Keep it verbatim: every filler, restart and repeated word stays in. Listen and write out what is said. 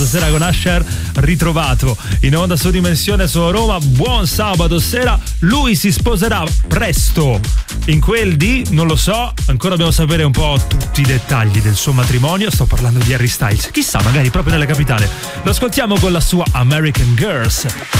sera con Usher, ritrovato in onda su Dimensione su Roma. Buon sabato sera. Lui si sposerà presto in quel di, non lo so, ancora dobbiamo sapere un po' tutti i dettagli del suo matrimonio. Sto parlando di Harry Styles, chissà, magari proprio nella capitale. Lo ascoltiamo con la sua American Girls.